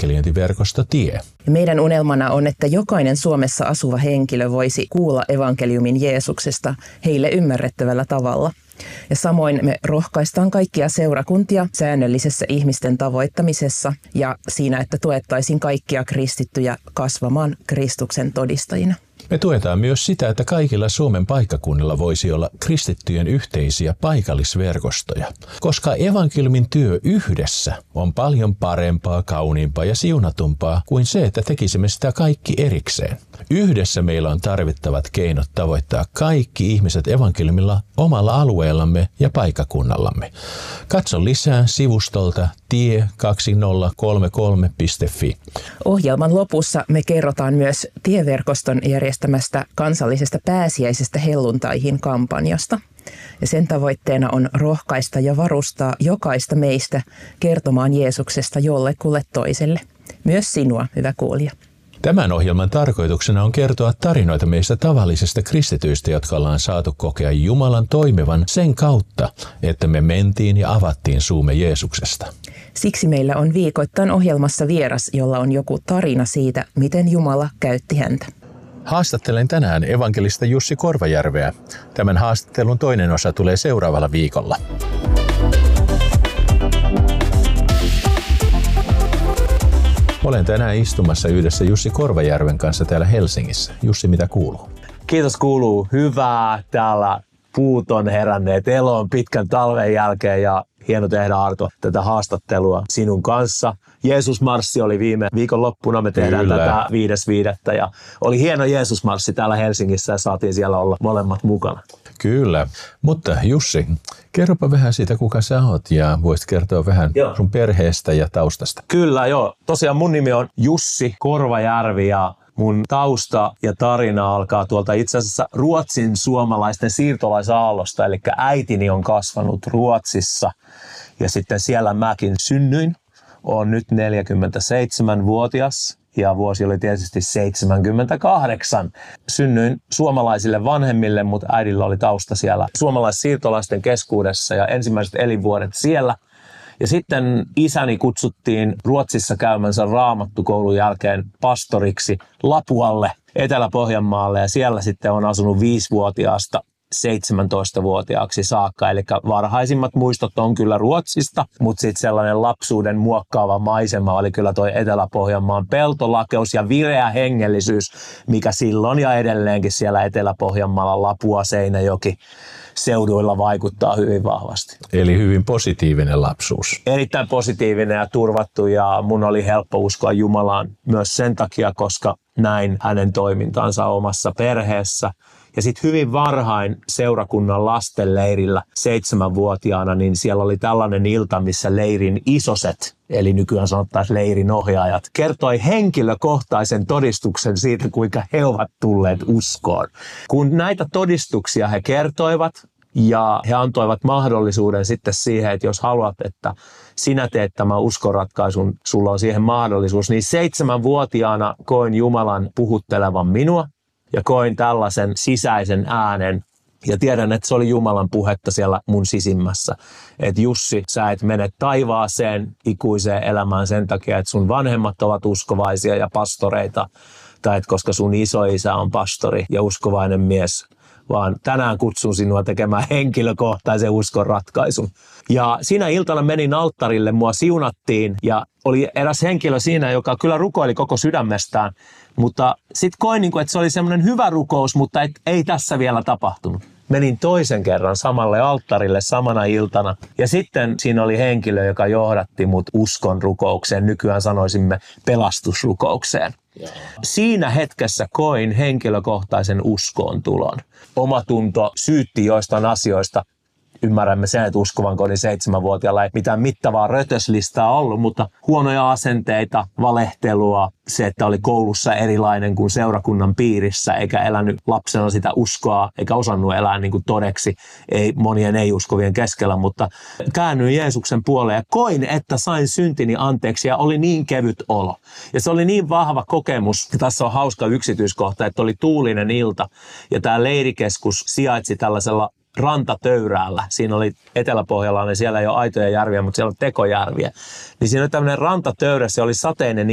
evankeliointiverkosto TIE. Meidän unelmana on, että jokainen Suomessa asuva henkilö voisi kuulla evankeliumin Jeesuksesta heille ymmärrettävällä tavalla. Ja samoin me rohkaistaan kaikkia seurakuntia säännöllisessä ihmisten tavoittamisessa ja siinä, että tuettaisiin kaikkia kristittyjä kasvamaan Kristuksen todistajina. Me tuetaan myös sitä, että kaikilla Suomen paikkakunnilla voisi olla kristittyjen yhteisiä paikallisverkostoja, koska evankeliumin työ yhdessä on paljon parempaa, kauniimpaa ja siunatumpaa kuin se, että tekisimme sitä kaikki erikseen. Yhdessä meillä on tarvittavat keinot tavoittaa kaikki ihmiset evankeliumilla omalla alueellamme ja paikkakunnallamme. Katso lisää sivustolta tie2033.fi. Ohjelman lopussa me kerrotaan myös tieverkoston järjestämästä kansallisesta pääsiäisestä helluntaihin -kampanjasta. Ja sen tavoitteena on rohkaista ja varustaa jokaista meistä kertomaan Jeesuksesta jollekulle toiselle. Myös sinua, hyvä kuulija. Tämän ohjelman tarkoituksena on kertoa tarinoita meistä tavallisista kristityistä, jotka ollaan saatu kokea Jumalan toimivan sen kautta, että me mentiin ja avattiin suumme Jeesuksesta. Siksi meillä on viikoittain ohjelmassa vieras, jolla on joku tarina siitä, miten Jumala käytti häntä. Haastattelen tänään evankelista Jussi Korvajärveä. Tämän haastattelun toinen osa tulee seuraavalla viikolla. Olen tänään istumassa yhdessä Jussi Korvajärven kanssa täällä Helsingissä. Jussi, mitä kuuluu? Kiitos, kuuluu hyvää. Täällä puut on heränneet eloon pitkän talven jälkeen ja hieno tehdä, Arto, tätä haastattelua sinun kanssa. Jeesusmarssi oli viime viikonloppuna, me tehdään tätä 5.5. ja oli hieno Jeesusmarssi täällä Helsingissä ja saatiin siellä olla molemmat mukana. Kyllä, mutta Jussi, kerropa vähän siitä, kuka sä oot ja voisit kertoa vähän sun perheestä ja taustasta. Kyllä, joo. Tosiaan mun nimi on Jussi Korvajärvi ja mun tausta ja tarina alkaa tuolta itse asiassa Ruotsin suomalaisten siirtolaisaallosta, eli äitini on kasvanut Ruotsissa ja sitten siellä mäkin synnyin. Olen nyt 47-vuotias ja vuosi oli tietysti 78. Synnyin suomalaisille vanhemmille, mutta äidillä oli tausta siellä suomalaissiirtolaisten keskuudessa ja ensimmäiset elinvuodet siellä. Ja sitten isäni kutsuttiin Ruotsissa käymänsä raamattukoulun jälkeen pastoriksi Lapualle, Etelä-Pohjanmaalle, ja siellä sitten on asunut 5-vuotiaasta 17-vuotiaaksi saakka. Eli varhaisimmat muistot on kyllä Ruotsista, mutta sitten sellainen lapsuuden muokkaava maisema oli kyllä toi Etelä-Pohjanmaan peltolakeus ja vireä hengellisyys, mikä silloin ja edelleenkin siellä Etelä-Pohjanmaalla, Lapua, Seinäjoki seuduilla vaikuttaa hyvin vahvasti. Eli hyvin positiivinen lapsuus. Erittäin positiivinen ja turvattu, ja mun oli helppo uskoa Jumalaan myös sen takia, koska näin hänen toimintansa omassa perheessä. Ja sitten hyvin varhain seurakunnan lastenleirillä 7-vuotiaana, niin siellä oli tällainen ilta, missä leirin isoset, eli nykyään sanottaisiin leirin ohjaajat, kertoi henkilökohtaisen todistuksen siitä, kuinka he ovat tulleet uskoon. Kun näitä todistuksia he kertoivat, ja he antoivat mahdollisuuden sitten siihen, että jos haluat, että sinä teet tämän uskonratkaisun, sulla on siihen mahdollisuus, niin 7-vuotiaana koin Jumalan puhuttelevan minua. Ja koin tällaisen sisäisen äänen ja tiedän, että se oli Jumalan puhetta siellä mun sisimmässä. Että Jussi, sä et mene taivaaseen ikuiseen elämään sen takia, että sun vanhemmat ovat uskovaisia ja pastoreita. Tai että koska sun isoisä on pastori ja uskovainen mies. Vaan tänään kutsun sinua tekemään henkilökohtaisen uskon ratkaisun. Ja siinä iltana menin alttarille, mua siunattiin ja oli eräs henkilö siinä, joka kyllä rukoili koko sydämestään. Mutta sitten koin, että se oli semmoinen hyvä rukous, mutta ei tässä vielä tapahtunut. Menin toisen kerran samalle alttarille samana iltana. Ja sitten siinä oli henkilö, joka johdatti mut uskon rukoukseen. Nykyään sanoisimme pelastusrukoukseen. Siinä hetkessä koin henkilökohtaisen uskoon tulon. Omatunto syytti joistain asioista. Ymmärrämme sen, että uskovan kodin 7-vuotiaalla ei mitään mittavaa rötöslistaa ollut, mutta huonoja asenteita, valehtelua, se, että oli koulussa erilainen kuin seurakunnan piirissä, eikä elänyt lapsena sitä uskoa, eikä osannut elää niin kuin todeksi monien ei-uskovien keskellä, mutta käännyin Jeesuksen puoleen ja koin, että sain syntini anteeksi ja oli niin kevyt olo. Ja se oli niin vahva kokemus, ja tässä on hauska yksityiskohta, että oli tuulinen ilta ja tämä leirikeskus sijaitsi tällaisella rantatöyräällä. Siinä oli Etelä-Pohjalla, niin siellä ei ole aitoja järviä, mutta siellä on tekojärviä. Niin siinä oli tämmöinen rantatöyrä, se oli sateinen